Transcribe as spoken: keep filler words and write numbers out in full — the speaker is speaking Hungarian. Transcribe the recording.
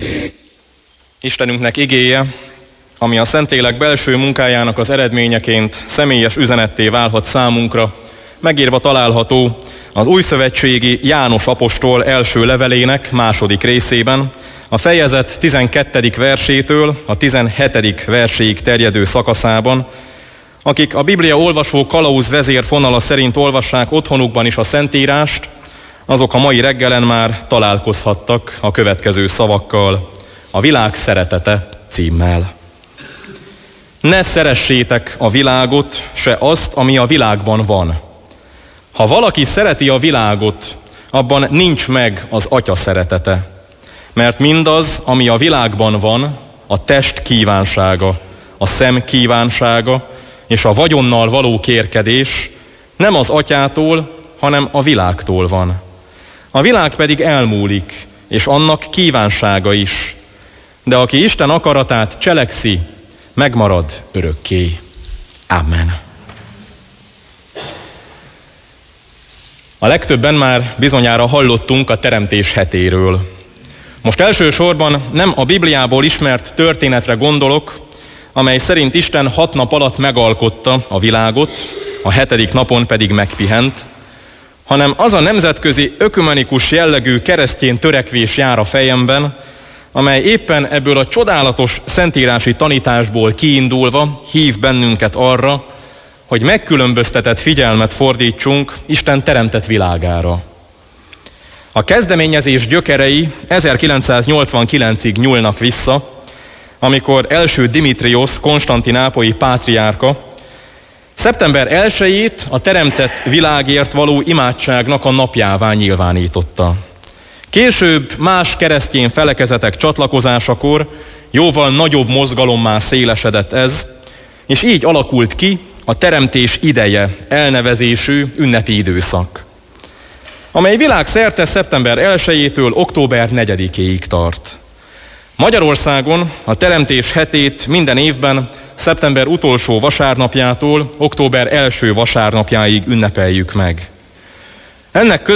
Istenünknek igéje, ami a Szentlélek belső munkájának az eredményeként személyes üzenetté válhat számunkra, megírva található az újszövetségi János apostol első levelének második részében, a fejezet tizenkettedik versétől a tizenhetedik verséig terjedő szakaszában. Akik a Biblia olvasó kalauz vezérfonala szerint olvassák otthonukban is a Szentírást, azok a mai reggelen már találkozhattak a következő szavakkal, a világ szeretete címmel. Ne szeressétek a világot, se azt, ami a világban van. Ha valaki szereti a világot, abban nincs meg az Atya szeretete. Mert mindaz, ami a világban van, a test kívánsága, a szem kívánsága és a vagyonnal való kérkedés nem az Atyától, hanem a világtól van. A világ pedig elmúlik, és annak kívánsága is. De aki Isten akaratát cselekszi, megmarad örökké. Amen. A legtöbben már bizonyára hallottunk a teremtés hetéről. Most elsősorban nem a Bibliából ismert történetre gondolok, amely szerint Isten hat nap alatt megalkotta a világot, a hetedik napon pedig megpihent, hanem az a nemzetközi ökumenikus jellegű keresztény törekvés jár a fejemben, amely éppen ebből a csodálatos szentírási tanításból kiindulva hív bennünket arra, hogy megkülönböztetett figyelmet fordítsunk Isten teremtett világára. A kezdeményezés gyökerei ezerkilencszáznyolcvankilencig nyúlnak vissza, amikor első Dimitriosz konstantinápolyi pátriárka szeptember elsejét a teremtett világért való imádságnak a napjává nyilvánította. Később más keresztény felekezetek csatlakozásakor jóval nagyobb mozgalommá szélesedett ez, és így alakult ki a teremtés ideje elnevezésű ünnepi időszak, amely világszerte szeptember elsejétől október negyedikéig tart. Magyarországon a teremtés hetét minden évben szeptember utolsó vasárnapjától október első vasárnapjáig ünnepeljük meg. Ennek